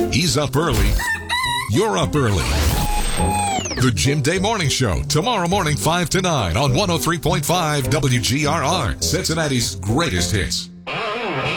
He's up early. You're up early. The Jim Day Morning Show, tomorrow morning 5 to 9 on 103.5 WGRR, Cincinnati's greatest hits.